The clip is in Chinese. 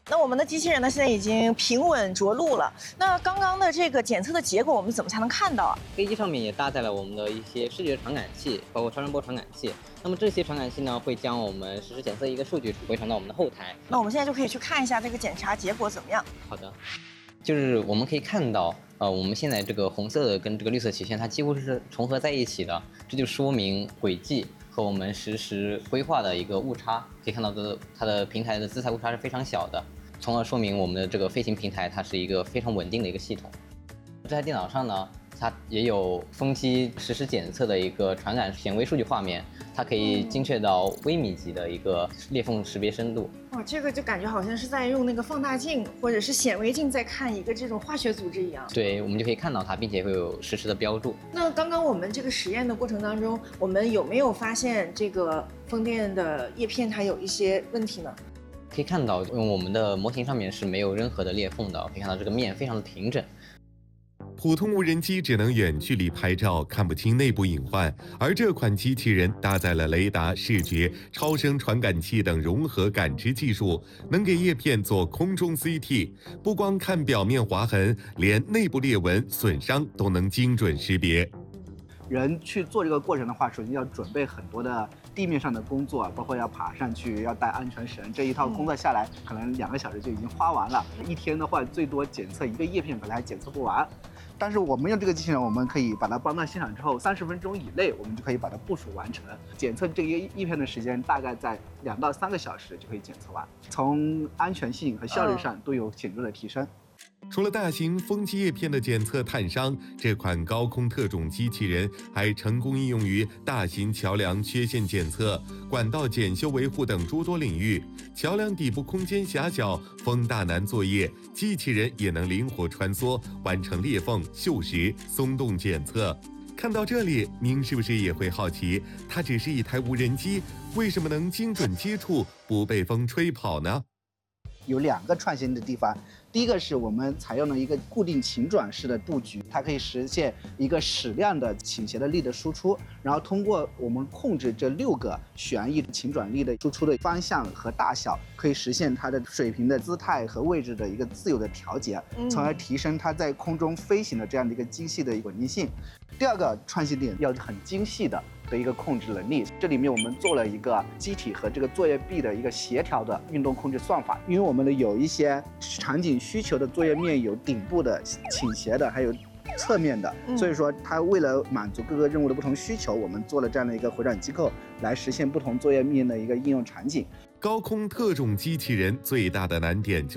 那我们的机器人呢，现在已经平稳着陆了。那刚刚的这个检测的结果，我们怎么才能看到啊？ 飞机上面也搭载了我们的一些视觉传感器，包括超声波传感器。那么这些传感器呢，会将我们实时检测一个数据回传到我们的后台。 那我们现在就可以去看一下这个检查结果怎么样。 好的，就是我们可以看到，我们现在这个红色的跟这个绿色曲线，它几乎是重合在一起的，这就说明轨迹和我们实时规划的一个误差。可以看到它的平台的姿态误差是非常小的，从而说明我们的这个飞行平台它是一个非常稳定的一个系统。这台电脑上呢，它也有风机实时检测的一个传感显微数据画面，它可以精确到微米级的一个裂缝识别深度。 哇，这个就感觉好像是在用那个放大镜或者是显微镜在看一个这种化学组织一样。 对，我们就可以看到它，并且会有实时的标注。 那刚刚我们这个实验的过程当中，我们有没有发现这个风电的叶片它有一些问题呢？ 可以看到，我们的模型上面是没有任何的裂缝的，可以看到这个面非常的平整。 普通无人机只能远距离拍照，看不清内部隐患，而这款机器人搭载了雷达、视觉、超声传感器等融合感知技术，能给叶片做空中 CT， 不光看表面划痕，连内部裂纹、损伤都能精准识别。 人去做这个过程的话，首先要准备很多的地面上的工作，包括要爬上去，要带安全绳，这一套工作下来，可能2个小时就已经花完了。一天的话，最多检测1个叶片，可能还检测不完。但是我们用这个机器人，我们可以把它搬到现场之后，30分钟以内，我们就可以把它部署完成。检测这个叶片的时间大概在2到3个小时就可以检测完，从安全性和效率上都有显著的提升。 除了大型风机叶片的检测探伤，这款高空特种机器人还成功应用于大型桥梁缺陷检测、管道检修维护等诸多领域。桥梁底部空间狭小，风大难作业，机器人也能灵活穿梭，完成裂缝、锈蚀、松动检测。看到这里，您是不是也会好奇，它只是一台无人机，为什么能精准接触，不被风吹跑呢？ 有2个创新的地方，第一个是我们采用了一个固定倾转式的布局，它可以实现一个矢量的倾斜的力的输出，然后通过我们控制这6个旋翼倾转力的输出的方向和大小，可以实现它的水平的姿态和位置的一个自由的调节，从而提升它在空中飞行的这样的一个精细的稳定性。第2个创新点要很精细的一个控制能力，这里面我们做了一个机体和这个作业臂的一个协调的运动控制算法，因为我们的有一些场景需求的作业面有顶部的、倾斜的，还有侧面的，所以说它为了满足各个任务的不同需求，我们做了这样的一个回转机构，来实现不同作业面的一个应用场景。 高空特种机器人最大的难点